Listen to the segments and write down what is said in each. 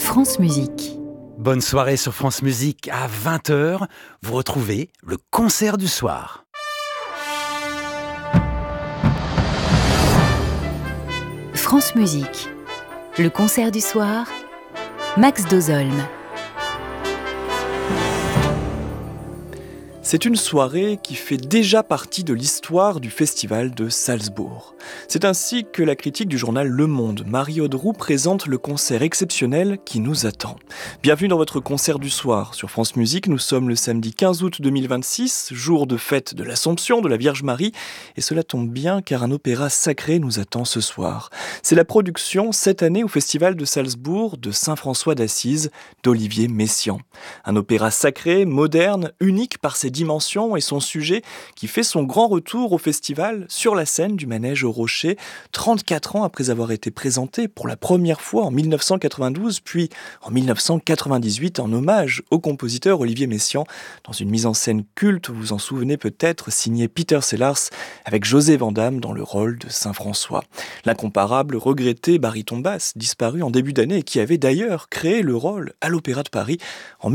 France Musique. Bonne soirée sur France Musique. À 20h, vous retrouvez le concert du soir. France Musique. Le concert du soir. Max Dozolm. C'est une soirée qui fait déjà partie de l'histoire du festival de Salzbourg. C'est ainsi que la critique du journal Le Monde, Marie-Aude Roux, présente le concert exceptionnel qui nous attend. Bienvenue dans votre concert du soir. Sur France Musique, nous sommes le samedi 15 août 2026, jour de fête de l'Assomption de la Vierge Marie, et cela tombe bien car un opéra sacré nous attend ce soir. C'est la production, cette année au festival de Salzbourg, de Saint-François d'Assise, d'Olivier Messiaen. Un opéra sacré, moderne, unique par ses dimension et son sujet qui fait son grand retour au festival sur la scène du Manège au Rocher, 34 ans après avoir été présenté pour la première fois en 1992, puis en 1998 en hommage au compositeur Olivier Messiaen, dans une mise en scène culte, vous vous en souvenez peut-être, signée Peter Sellars, avec José Van Damme dans le rôle de Saint-François. L'incomparable, regretté baryton basse, disparu en début d'année et qui avait d'ailleurs créé le rôle à l'Opéra de Paris en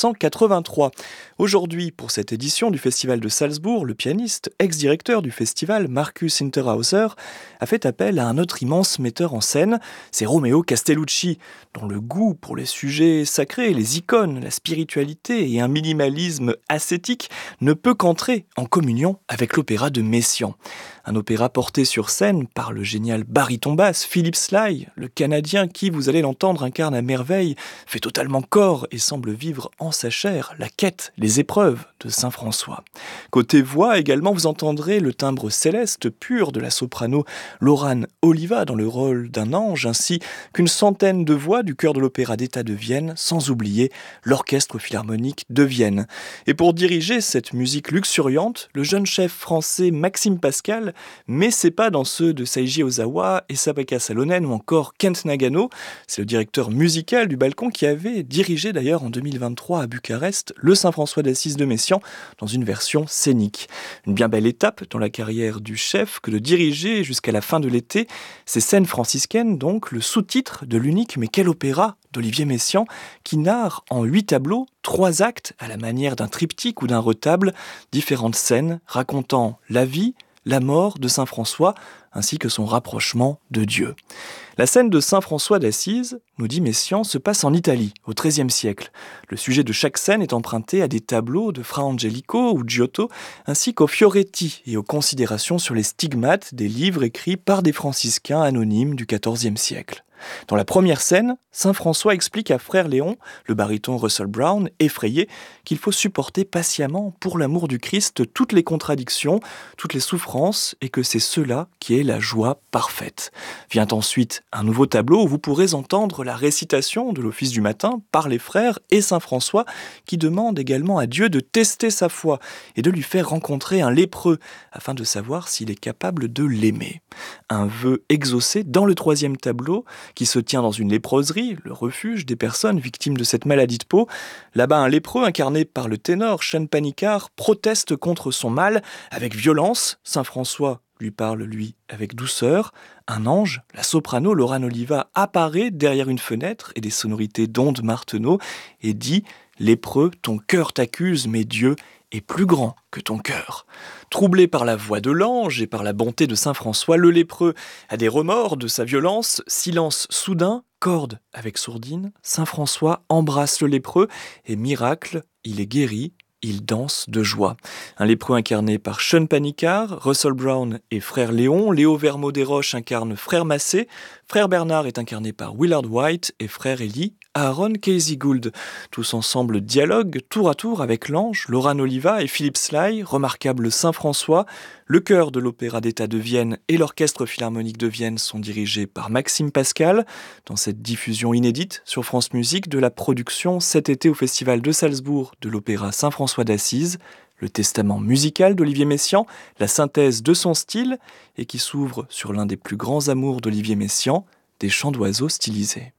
1983. Aujourd'hui, pour cette édition du Festival de Salzbourg, le pianiste, ex-directeur du festival, Markus Hinterhauser, a fait appel à un autre immense metteur en scène, c'est Romeo Castellucci, dont le goût pour les sujets sacrés, les icônes, la spiritualité et un minimalisme ascétique ne peut qu'entrer en communion avec l'opéra de Messiaen. Un opéra porté sur scène par le génial baryton basse Philip Sly, le Canadien qui, vous allez l'entendre, incarne à merveille, fait totalement corps et semble vivre en sa chair la quête, les épreuves de Saint-François. Côté voix également, vous entendrez le timbre céleste pur de la soprano Laurane Oliva dans le rôle d'un ange, ainsi qu'une centaine de voix du chœur de l'Opéra d'État de Vienne, sans oublier l'Orchestre Philharmonique de Vienne. Et pour diriger cette musique luxuriante, le jeune chef français Maxime Pascal met ses pas dans ceux de Seiji Ozawa, Esa-Pekka Salonen ou encore Kent Nagano. C'est le directeur musical du Balcon qui avait dirigé d'ailleurs en 2023 à Bucarest le Saint-François d'Assise de Messiaen dans une version scénique. Une bien belle étape dans la carrière du chef que de diriger jusqu'à la fin de l'été ces scènes franciscaines, donc le sous-titre de l'unique mais quel opéra d'Olivier Messiaen qui narre en 8 tableaux, 3 actes à la manière d'un triptyque ou d'un retable, différentes scènes racontant la vie, la mort de Saint-François, ainsi que son rapprochement de Dieu. La scène de Saint-François d'Assise, nous dit Messiaen, se passe en Italie, au XIIIe siècle. Le sujet de chaque scène est emprunté à des tableaux de Fra Angelico ou Giotto, ainsi qu'aux Fioretti et aux considérations sur les stigmates des livres écrits par des franciscains anonymes du XIVe siècle. Dans la première scène, Saint-François explique à frère Léon, le baryton Russell Brown, effrayé, qu'il faut supporter patiemment, pour l'amour du Christ, toutes les contradictions, toutes les souffrances, et que c'est cela qui est la joie parfaite. Vient ensuite un nouveau tableau où vous pourrez entendre la récitation de l'office du matin par les frères et Saint-François, qui demande également à Dieu de tester sa foi et de lui faire rencontrer un lépreux, afin de savoir s'il est capable de l'aimer. Un vœu exaucé dans le troisième tableau, qui se tient dans une léproserie, le refuge des personnes victimes de cette maladie de peau. Là-bas, un lépreux incarné par le ténor Sean Panicard proteste contre son mal avec violence. Saint-François lui parle, lui, avec douceur. Un ange, la soprano Laurane Oliva, apparaît derrière une fenêtre et des sonorités d'ondes Martenot et dit « Lépreux, ton cœur t'accuse, mais Dieu est plus grand que ton cœur ». Troublé par la voix de l'ange et par la bonté de Saint-François, le lépreux a des remords de sa violence, silence soudain, corde avec sourdine, Saint-François embrasse le lépreux et miracle, il est guéri. Il danse de joie. Un lépreux incarné par Sean Panicard, Russell Brown et frère Léon, Léo Vermeau Desroches incarne frère Massé, frère Bernard est incarné par Willard White et frère Élie, Aaron Casey Gould. Tous ensemble dialoguent tour à tour avec l'ange, Laurane Oliva et Philip Sly, remarquable Saint-François. Le chœur de l'Opéra d'État de Vienne et l'Orchestre Philharmonique de Vienne sont dirigés par Maxime Pascal. Dans cette diffusion inédite sur France Musique de la production cet été au Festival de Salzbourg de l'Opéra Saint-François d'Assise, le testament musical d'Olivier Messiaen, la synthèse de son style et qui s'ouvre sur l'un des plus grands amours d'Olivier Messiaen, des chants d'oiseaux stylisés.